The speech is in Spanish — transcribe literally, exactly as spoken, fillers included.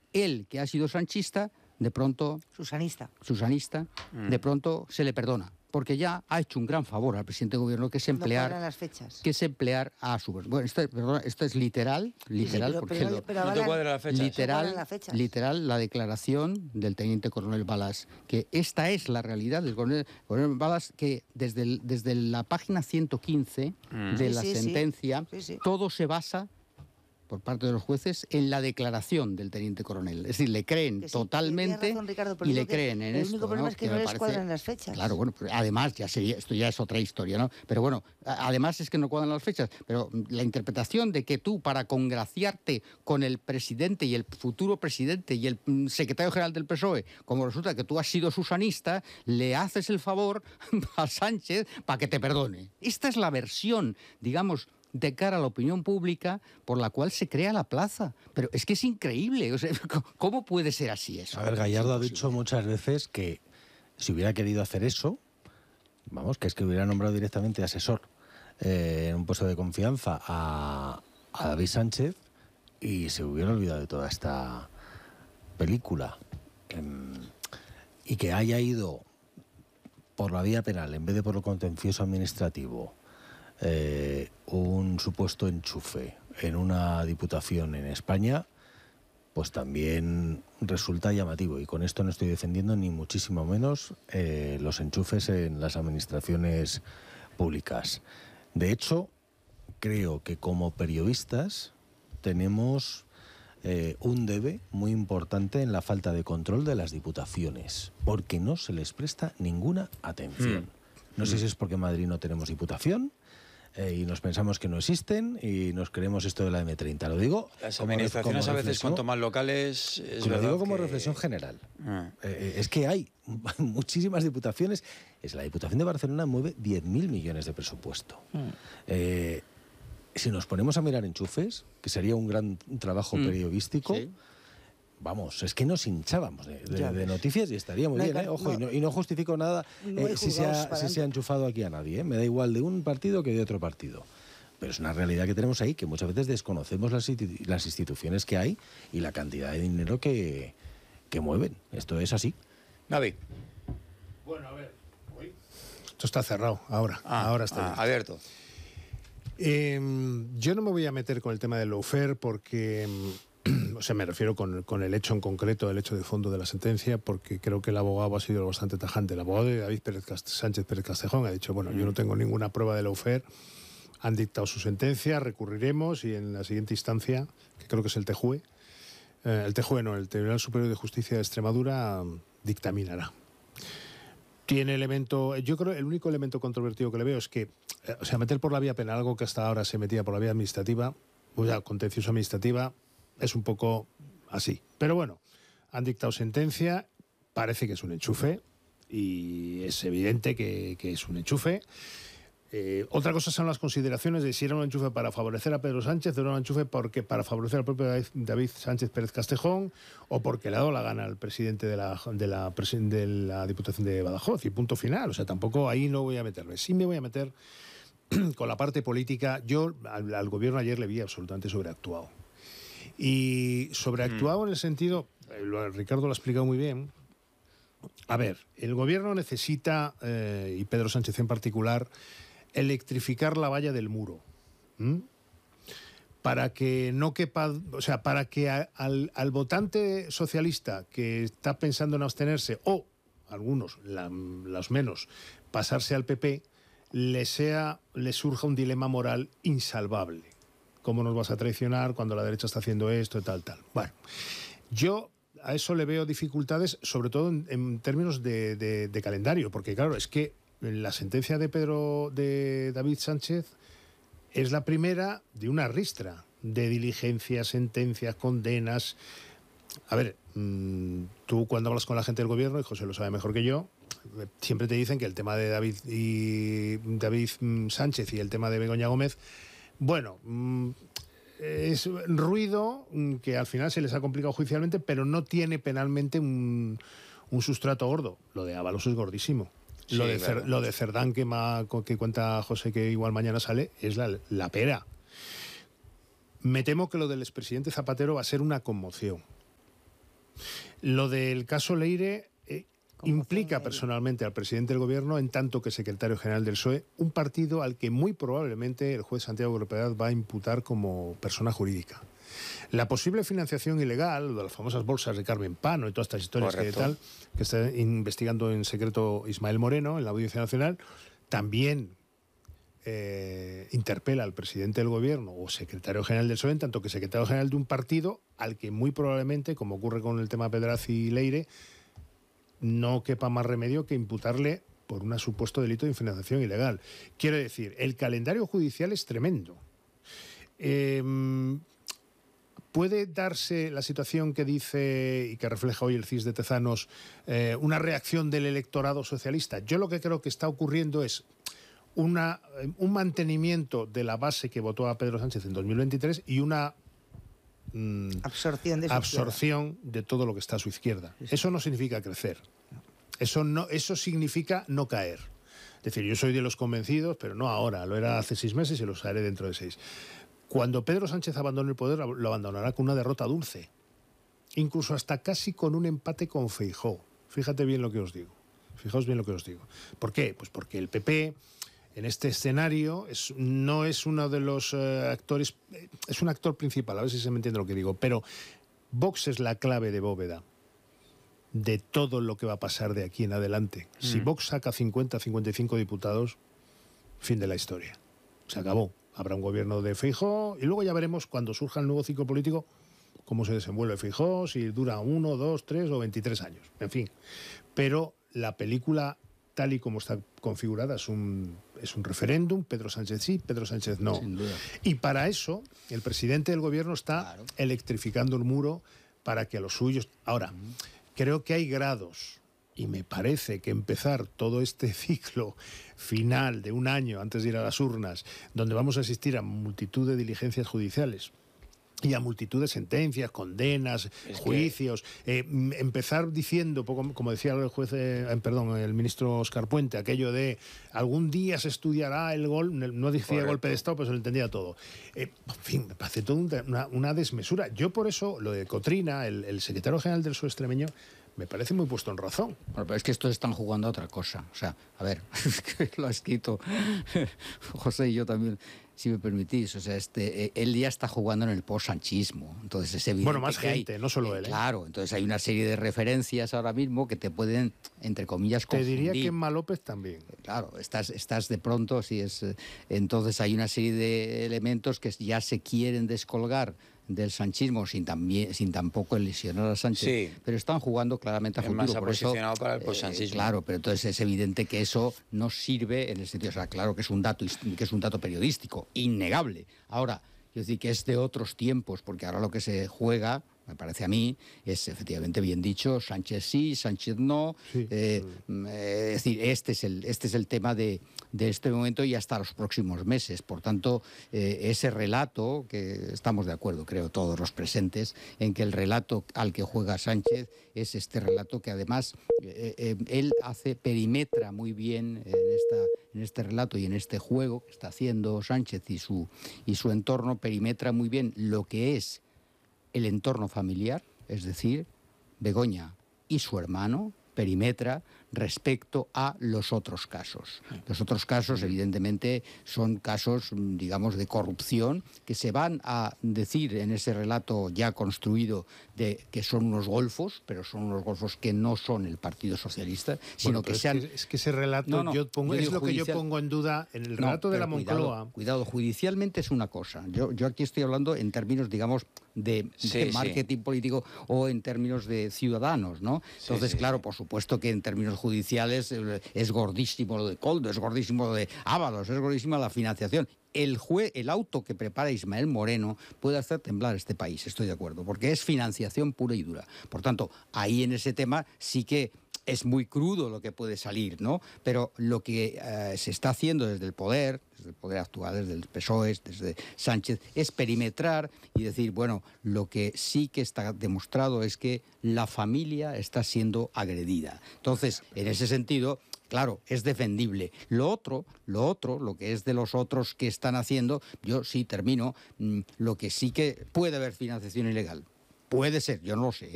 él, que ha sido sanchista, de pronto... Susanista. Susanista, mm. de pronto se le perdona. Porque ya ha hecho un gran favor al presidente de gobierno, que es emplear, no las fechas. que es emplear a su... Bueno, esto, perdón, esto es literal, literal, sí, sí, pero, porque pero, lo, pero no te cuadran las fechas. Literal, las fechas. literal, la declaración del teniente coronel Balas, que esta es la realidad del coronel, coronel Balas, que desde, el, desde la página ciento quince mm. de sí, la sí, sentencia, sí. Sí, sí. todo se basa, por parte de los jueces, en la declaración del teniente coronel. Es decir, le creen que sí, totalmente razón, Ricardo, y le creen en el esto. El único problema ¿no? es que, que no les parece... cuadran las fechas. Claro, bueno, además, ya sería, esto ya es otra historia, ¿no? Pero bueno, además es que no cuadran las fechas, pero la interpretación de que tú, para congraciarte con el presidente y el futuro presidente y el secretario general del P S O E, como resulta que tú has sido susanista, le haces el favor a Sánchez para que te perdone. Esta es la versión, digamos, de cara a la opinión pública por la cual se crea la plaza. Pero es que es increíble. O sea, ¿cómo puede ser así eso? A ver, Gallardo ha dicho muchas veces que si hubiera querido hacer eso, vamos, que es que hubiera nombrado directamente asesor eh, en un puesto de confianza a, a David Sánchez y se hubiera olvidado de toda esta película. Eh, y que haya ido por la vía penal en vez de por lo contencioso administrativo, Eh, un supuesto enchufe en una diputación en España, pues también resulta llamativo. Y con esto no estoy defendiendo ni muchísimo menos eh, los enchufes en las administraciones públicas. De hecho, creo que como periodistas tenemos eh, un debe muy importante en la falta de control de las diputaciones, porque no se les presta ninguna atención. Mm. No sé si es porque en Madrid no tenemos diputación, Eh, y nos pensamos que no existen y nos creemos esto de la eme treinta. Lo digo las administraciones como a veces cuanto más locales es lo digo como que... reflexión general. Ah. Eh, es que hay muchísimas diputaciones. Es la Diputación de Barcelona mueve diez mil millones de presupuesto. Mm. Eh, si nos ponemos a mirar enchufes, que sería un gran trabajo mm. periodístico, sí. Vamos, es que nos hinchábamos de, de, de noticias y estaría muy no, bien, ¿eh? Ojo, no, y, no, y no justifico nada no eh, si, se ha, si se ha enchufado aquí a nadie, ¿eh? Me da igual de un partido que de otro partido. Pero es una realidad que tenemos ahí, que muchas veces desconocemos las, las instituciones que hay y la cantidad de dinero que, que mueven. Esto es así. Navi. Bueno, a ver. Uy. Esto está cerrado, ahora. Ah, ahora está ah, abierto. Eh, yo no me voy a meter con el tema del lawfare porque... O sea, me refiero con, con el hecho en concreto, el hecho de fondo de la sentencia, porque creo que el abogado ha sido bastante tajante. El abogado de David Pérez Cast- Sánchez Pérez Castejón ha dicho, bueno, yo no tengo ninguna prueba de lawfare, han dictado su sentencia, recurriremos y en la siguiente instancia, que creo que es el T J U E, eh, el T J U E no, el Tribunal Superior de Justicia de Extremadura um, dictaminará. Tiene elemento, yo creo el único elemento controvertido que le veo es que, eh, o sea, meter por la vía penal algo que hasta ahora se metía por la vía administrativa, o sea, contencioso administrativa, es un poco así. Pero bueno, han dictado sentencia, parece que es un enchufe y es evidente que, que es un enchufe. Eh, otra cosa son las consideraciones de si era un enchufe para favorecer a Pedro Sánchez o era un enchufe porque para favorecer al propio David, David Sánchez Pérez Castejón o porque le ha dado la gana al presidente de la, de, la, de la Diputación de Badajoz y punto final. O sea, tampoco ahí no voy a meterme. Sí me voy a meter con la parte política. Yo al, al gobierno ayer le vi absolutamente sobreactuado. Y sobreactuado mm. en el sentido, eh, Ricardo lo ha explicado muy bien. A ver, el gobierno necesita, eh, y Pedro Sánchez en particular, electrificar la valla del muro. ¿Mm? Para que no quepa, o sea, para que a, al, al votante socialista que está pensando en abstenerse, o algunos, la, los menos, pasarse al P P, le, sea, le surja un dilema moral insalvable. ¿Cómo nos vas a traicionar cuando la derecha está haciendo esto y tal, tal? Bueno, yo a eso le veo dificultades, sobre todo en, en términos de, de, de calendario, porque claro, es que la sentencia de Pedro, de David Sánchez, es la primera de una ristra de diligencias, sentencias, condenas. A ver, mmm, tú cuando hablas con la gente del gobierno, y José lo sabe mejor que yo, siempre te dicen que el tema de David, y David Sánchez y el tema de Begoña Gómez, bueno, es ruido que al final se les ha complicado judicialmente, pero no tiene penalmente un, un sustrato gordo. Lo de Ábalos es gordísimo. Sí, lo, de Cer, lo de Cerdán, que, ma, que cuenta José que igual mañana sale, es la, la pera. Me temo que lo del expresidente Zapatero va a ser una conmoción. Lo del caso Leire eh, implica personalmente al presidente del gobierno, en tanto que secretario general del P S O E, un partido al que muy probablemente el juez Santiago Gropedat va a imputar como persona jurídica. La posible financiación ilegal, de las famosas bolsas de Carmen Pano y todas estas historias que, tal, que está investigando en secreto Ismael Moreno en la Audiencia Nacional, también eh, interpela al presidente del gobierno o secretario general del P S O E, en tanto que secretario general de un partido al que muy probablemente, como ocurre con el tema Pedraz y Leire, no quepa más remedio que imputarle por un supuesto delito de financiación ilegal. Quiero decir, el calendario judicial es tremendo. Eh, ¿Puede darse la situación que dice y que refleja hoy el C I S de Tezanos, eh, una reacción del electorado socialista? Yo lo que creo que está ocurriendo es una, un mantenimiento de la base que votó a Pedro Sánchez en dos mil veintitrés y una mm, absorción, de, su absorción de todo lo que está a su izquierda. Sí, sí. Eso no significa crecer. Eso, no, eso significa no caer. Es decir, yo soy de los convencidos, pero no ahora. Lo era hace seis meses y lo haré dentro de seis. Cuando Pedro Sánchez abandone el poder, lo abandonará con una derrota dulce. Incluso hasta casi con un empate con Feijóo. Fíjate bien lo que os digo. Fijaos bien lo que os digo. ¿Por qué? Pues porque el P P, en este escenario, es, no es uno de los eh, actores... Eh, es un actor principal, a ver si se me entiende lo que digo. Pero Vox es la clave de bóveda de todo lo que va a pasar de aquí en adelante. Mm. Si Vox saca cincuenta, cincuenta y cinco diputados, fin de la historia. Se acabó. Habrá un gobierno de Feijóo y luego ya veremos cuando surja el nuevo ciclo político cómo se desenvuelve Feijóo, si dura uno, dos, tres o veintitrés años. En fin. Pero la película, tal y como está configurada, es un, es un referéndum. Pedro Sánchez sí, Pedro Sánchez no. Sin duda. Y para eso el presidente del gobierno está claro. electrificando el muro para que a los suyos... Ahora, uh-huh. creo que hay grados. Y me parece que empezar todo este ciclo final de un año antes de ir a las urnas, donde vamos a asistir a multitud de diligencias judiciales y a multitud de sentencias, condenas, es juicios, que... eh, empezar diciendo, poco, como decía el juez, eh, perdón, el ministro Óscar Puente, aquello de algún día se estudiará el gol, no decía Correcto. golpe de Estado, pero se lo entendía todo. Eh, en fin, me parece toda una, una desmesura. Yo por eso, lo de Cotrina, el, el secretario general del P S O E extremeño, me parece muy puesto en razón. Bueno, pero es que estos están jugando a otra cosa. O sea, a ver, lo ha escrito José y yo también, si me permitís. O sea, este, él ya está jugando en el post-sanchismo. Entonces es evidente Bueno, más que gente, hay, no solo él. ¿eh? Claro, entonces hay una serie de referencias ahora mismo que te pueden, entre comillas, confundir. Te diría que Emma López también. Claro, estás, estás de pronto, si es... Entonces hay una serie de elementos que ya se quieren descolgar del sanchismo sin también sin tampoco lesionar a Sánchez, sí. pero están jugando claramente a futuro. Más ha por posicionado eso, para el post-sanchismo. Eh, claro, pero entonces es evidente que eso no sirve en el sentido, o sea, claro que es un dato que es un dato periodístico innegable. Ahora, quiero decir que es de otros tiempos, porque ahora lo que se juega, me parece a mí, es efectivamente bien dicho, Sánchez sí, Sánchez no. Sí. Eh, eh, es decir, este es el, este es el tema de, de este momento y hasta los próximos meses. Por tanto, eh, ese relato, que estamos de acuerdo, creo, todos los presentes, en que el relato al que juega Sánchez es este relato que además eh, eh, él hace, perimetra muy bien en, esta, en este relato y en este juego que está haciendo Sánchez y su, y su entorno, perimetra muy bien lo que es el entorno familiar, es decir, Begoña y su hermano, perimetra respecto a los otros casos. Los otros casos, evidentemente, son casos, digamos, de corrupción que se van a decir en ese relato ya construido de que son unos golfos, pero son unos golfos que no son el Partido Socialista, sino bueno, que sean... Es que, es que ese relato no, no, yo pongo, yo es lo judicial... que yo pongo en duda en el relato no, de la cuidado, Moncloa. Cuidado, judicialmente es una cosa. Yo, yo aquí estoy hablando en términos, digamos, de, sí, de marketing sí. político o en términos de ciudadanos, ¿no? Entonces, sí, sí, claro, sí. por supuesto que en términos judiciales eh, es gordísimo lo de Coldo, es gordísimo lo de Ábalos, es gordísima la financiación. El juez, el auto que prepara Ismael Moreno puede hacer temblar este país, estoy de acuerdo, porque es financiación pura y dura. Por tanto, ahí en ese tema sí que es muy crudo lo que puede salir, ¿no? Pero lo que eh, se está haciendo desde el poder, desde el poder actual, desde el P S O E, desde Sánchez, es perimetrar y decir, bueno, lo que sí que está demostrado es que la familia está siendo agredida. Entonces, en ese sentido, claro, es defendible. Lo otro, lo otro, lo que es de los otros que están haciendo, yo sí termino, lo que sí que puede haber financiación ilegal. Puede ser, yo no lo sé,